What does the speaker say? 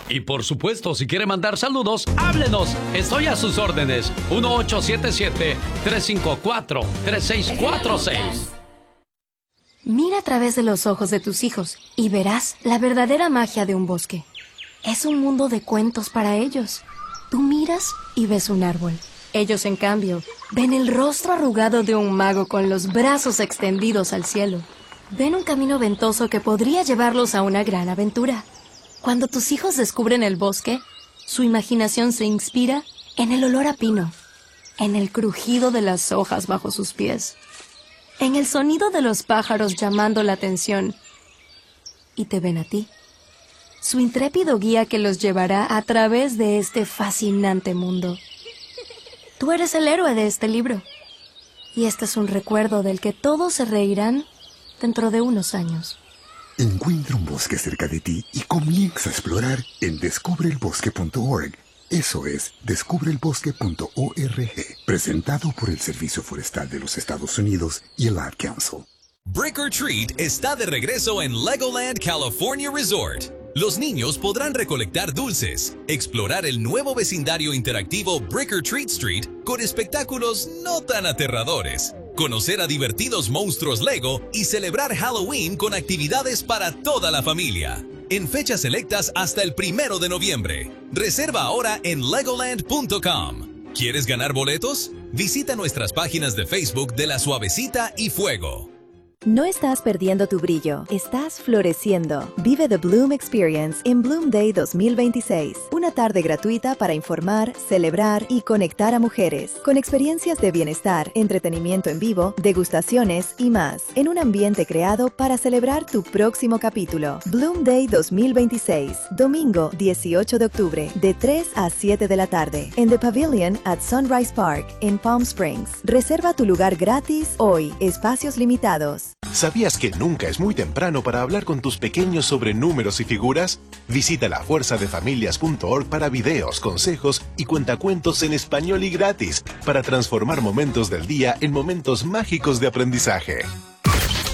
Y por supuesto, si quiere mandar saludos, háblenos. Estoy a sus órdenes. 1877-354-3646. Mira a través de los ojos de tus hijos y verás la verdadera magia de un bosque. Es un mundo de cuentos para ellos. Tú miras y ves un árbol. Ellos, en cambio, ven el rostro arrugado de un mago con los brazos extendidos al cielo. Ven un camino ventoso que podría llevarlos a una gran aventura. Cuando tus hijos descubren el bosque, su imaginación se inspira en el olor a pino, en el crujido de las hojas bajo sus pies, en el sonido de los pájaros llamando la atención. Y te ven a ti, su intrépido guía que los llevará a través de este fascinante mundo. Tú eres el héroe de este libro, y este es un recuerdo del que todos se reirán dentro de unos años. Encuentra un bosque cerca de ti y comienza a explorar en descubreelbosque.org. Eso es, descubreelbosque.org. Presentado por el Servicio Forestal de los Estados Unidos y el Ad Council. Brick or Treat está de regreso en Legoland California Resort. Los niños podrán recolectar dulces, explorar el nuevo vecindario interactivo Brick or Treat Street con espectáculos no tan aterradores, conocer a divertidos monstruos Lego y celebrar Halloween con actividades para toda la familia. En fechas selectas hasta el 1 de noviembre. Reserva ahora en legoland.com. ¿Quieres ganar boletos? Visita nuestras páginas de Facebook de La Suavecita y Fuego. No estás perdiendo tu brillo, estás floreciendo. Vive The Bloom Experience en Bloom Day 2026. Una tarde gratuita para informar, celebrar y conectar a mujeres. Con experiencias de bienestar, entretenimiento en vivo, degustaciones y más. En un ambiente creado para celebrar tu próximo capítulo. Bloom Day 2026. Domingo 18 de octubre, de 3 a 7 de la tarde. En The Pavilion at Sunrise Park, en Palm Springs. Reserva tu lugar gratis hoy. Espacios limitados. ¿Sabías que nunca es muy temprano para hablar con tus pequeños sobre números y figuras? Visita lafuerzadefamilias.org para videos, consejos y cuentacuentos en español y gratis para transformar momentos del día en momentos mágicos de aprendizaje.